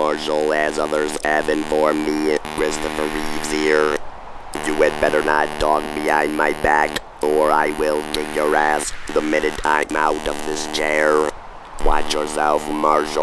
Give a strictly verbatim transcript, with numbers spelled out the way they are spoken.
Marshall, as others have informed me. Christopher Reeves here. You had better not talk behind my back, or I will kick your ass the minute I'm out of this chair. Watch yourself, Marshall.